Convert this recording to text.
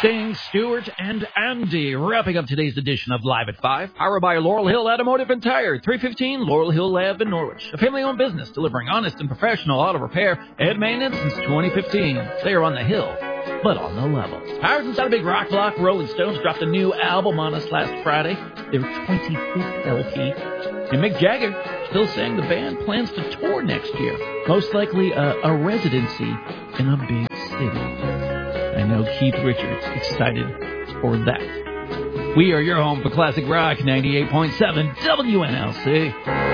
Sting, Stewart, and Andy, wrapping up today's edition of Live at 5, powered by Laurel Hill Automotive and Tire, 315 Laurel Hill Ave in Norwich. A family-owned business delivering honest and professional auto repair and maintenance since 2015. They are on the hill, but on the level. Powered inside a big rock block, Rolling Stones dropped a new album on us last Friday, their 25th LP. And Mick Jagger still saying the band plans to tour next year, most likely a residency in a big city. I know Keith Richards excited for that. We are your home for classic rock, 98.7 WNLC.